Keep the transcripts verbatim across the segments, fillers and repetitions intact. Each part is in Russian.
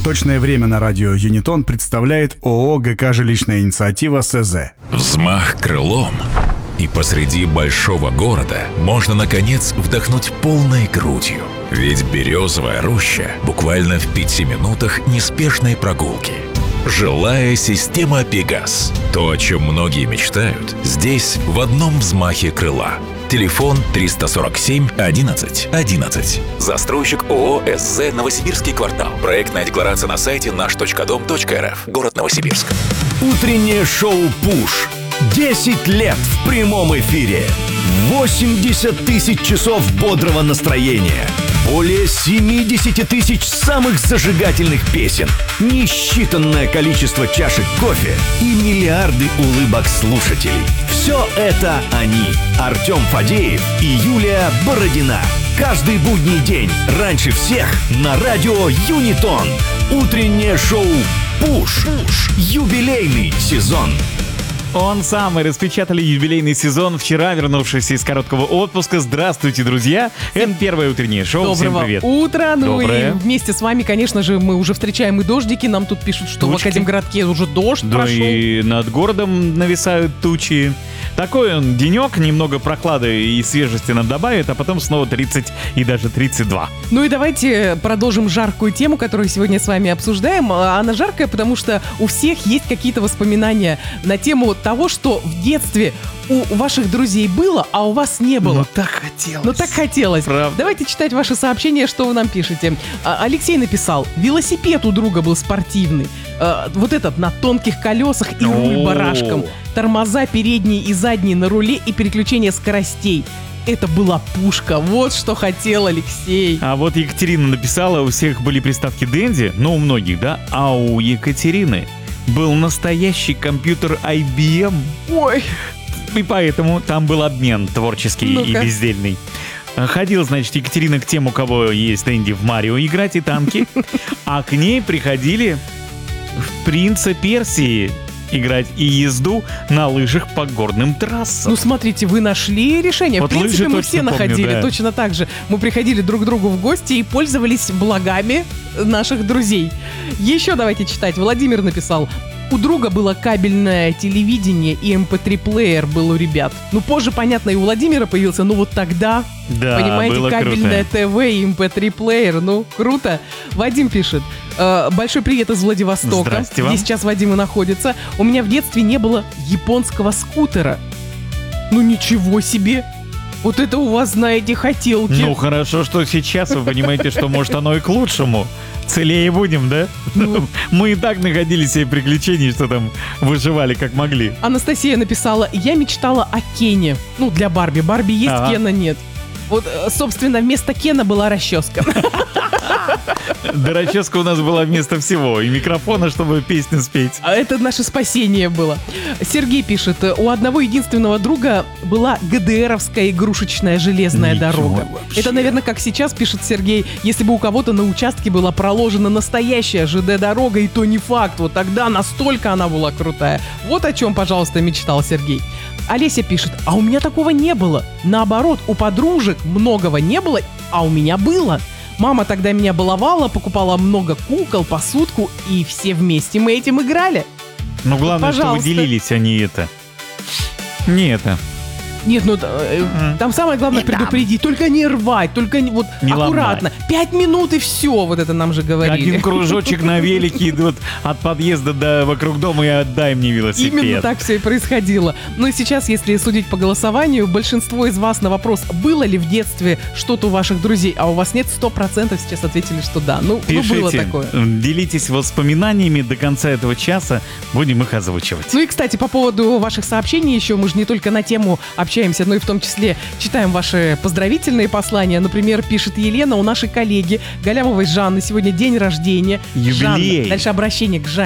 Точное время на радио Юнитон представляет ООО ГК «Жилищная инициатива» СЗ. Взмах крылом, и посреди большого города можно, наконец, вдохнуть полной грудью. Ведь березовая роща буквально в пяти минутах неспешной прогулки. Жилая система «Пегас». То, о чем многие мечтают, здесь в одном взмахе крыла. Телефон триста сорок семь одиннадцать одиннадцать. Застройщик ООО «СЗ Новосибирский квартал». Проектная декларация на сайте наш точка дом точка эр эф. Город Новосибирск. Утреннее шоу «Пуш». десять лет в прямом эфире. восемьдесят тысяч часов бодрого настроения. Более семьдесят тысяч самых зажигательных песен. Несчитанное количество чашек кофе и миллиарды улыбок слушателей. Все это они. Артем Фадеев и Юлия Бородина. Каждый будний день, раньше всех, на радио Юнитон. Утреннее шоу «Пуш». Юбилейный сезон. Он самый. Распечатали юбилейный сезон, вчера вернувшийся из короткого отпуска. Здравствуйте, друзья. Это первое утреннее шоу. Доброго Всем привет. утра. Ну Доброе. и вместе с вами, конечно же, мы уже встречаем и дождики. Нам тут пишут, что Тучки. в Академгородке уже дождь Да, прошел. и над городом нависают тучи. Такой он денек, немного прохлады и свежести нам добавит, а потом снова тридцать и даже тридцать два. Ну и давайте продолжим жаркую тему, которую сегодня с вами обсуждаем. Она жаркая, потому что у всех есть какие-то воспоминания на тему того, что в детстве у ваших друзей было, а у вас не было. Ну так хотелось. Ну так хотелось. Правда. Давайте читать ваши сообщения, что вы нам пишете. А, Алексей написал: велосипед у друга был спортивный. А, вот этот на тонких колесах и руль О. барашком. Тормоза передние и задние на руле и переключение скоростей. Это была пушка. Вот что хотел Алексей. А вот Екатерина написала, у всех были приставки Dendy, ну у многих, да, а у Екатерины был настоящий компьютер ай би эм. Ой. И поэтому там был обмен творческий и Ну-ка. бездельный. Ходила, значит, Екатерина к тем, у кого есть Дэнди, в Марио играть и танки, а к ней приходили в Принца Персии играть и езду на лыжах по горным трассам. Ну, смотрите, вы нашли решение. Вот в принципе, лыжи мы точно все помню, находили да. точно так же. Мы приходили друг к другу в гости и пользовались благами наших друзей. Еще давайте читать. Владимир написал: у друга было кабельное телевидение и эм пэ три-плеер был у ребят. Ну, позже, понятно, и у Владимира появился, но вот тогда, Да, понимаете, было кабельное круто. ТВ и эм пэ три-плеер, ну, круто. Вадим пишет: э, большой привет из Владивостока. Здрасте вам. Где сейчас Вадим и находится. У меня в детстве не было японского скутера. Ну, ничего себе. Вот это у вас, знаете, хотелки. Ну, хорошо, что сейчас вы понимаете, что, может, оно и к лучшему. Целее будем, да? Ну. Мы и так находили себе приключений, что там выживали как могли. Анастасия написала: я мечтала о Кене. Ну, для Барби. Барби есть, Ага. Кена нет. Вот, э, собственно, вместо Кена была расческа. Да, расческа у нас была вместо всего. И микрофона, чтобы песню спеть. А это наше спасение было. Сергей пишет: у одного единственного друга была ГДРовская игрушечная железная Ничего дорога. вообще. Это, наверное, как сейчас пишет Сергей, если бы у кого-то на участке была проложена настоящая ЖД-дорога, и то не факт. Вот тогда настолько она была крутая. Вот о чем, пожалуйста, мечтал Сергей. Олеся пишет: а у меня такого не было. Наоборот, у подружек многого не было, а у меня было. Мама тогда меня баловала, покупала много кукол, посудку, и все вместе мы этим играли. Но главное, что вы Пожалуйста. делились, а не это. Не это. Нет, ну э, там самое главное предупредить, только не рвать, только не- вот Не аккуратно. Пять минут и все, вот это нам же говорили. Один кружочек на велике вот от подъезда до вокруг дома и отдай мне велосипед. Именно так все и происходило. Но и сейчас, если судить по голосованию, большинство из вас на вопрос, было ли в детстве что-то у ваших друзей, а у вас нет, сто процентов сейчас ответили, что да. Ну, ну, было Пишите, такое. делитесь воспоминаниями до конца этого часа, будем их озвучивать. Ну и, кстати, по поводу ваших сообщений еще, мы же не только на тему общаемся, но и в том числе читаем ваши поздравительные послания. Например, пишет Елена: у нашей коллеги Галямовой Жанны сегодня день рождения. Юбилей. Жанна, дальше обращение к Жанне.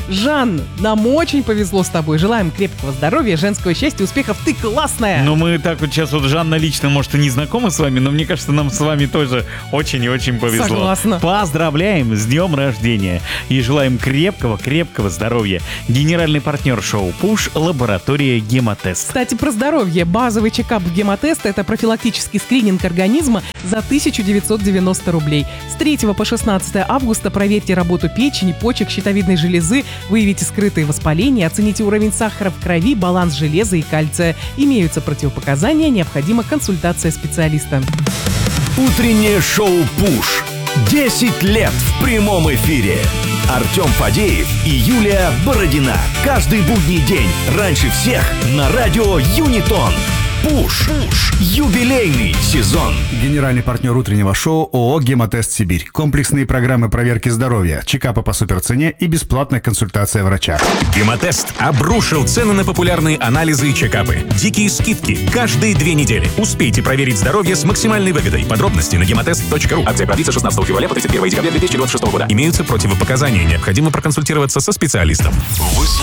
Жан, нам очень повезло с тобой. Желаем крепкого здоровья, женского счастья, успехов. Ты классная! Ну, мы так вот сейчас вот, Жанна, лично, может, и не знакомы с вами, но мне кажется, нам с вами тоже очень и очень повезло. Согласна. Поздравляем с днем рождения и желаем крепкого-крепкого здоровья. Генеральный партнер шоу «Пуш» — лаборатория «Гемотест». Кстати, про здоровье. Базовый чекап в гемотест – это профилактический скрининг организма за тысяча девятьсот девяносто рублей. С третьего по шестнадцатое августа проверьте работу печени, почек, щитовидной железы, выявите скрытые воспаления, оцените уровень сахара в крови, баланс железа и кальция. Имеются противопоказания, необходима консультация специалиста. Утреннее шоу «Пуш». десять лет в прямом эфире. Артем Фадеев и Юлия Бородина. Каждый будний день раньше всех на радио Юнитон. Пуш. Пуш. Юбилейный сезон. Генеральный партнер утреннего шоу ООО «Гемотест Сибирь». Комплексные программы проверки здоровья, чекапы по суперцене и бесплатная консультация врача. Гемотест обрушил цены на популярные анализы и чекапы. Дикие скидки каждые две недели. Успейте проверить здоровье с максимальной выгодой. Подробности на гемотест точка ру. Акция продлится шестнадцатого февраля по тридцать первое декабря две тысячи двадцать шестого года. Имеются противопоказания. Необходимо проконсультироваться со специалистом. Вы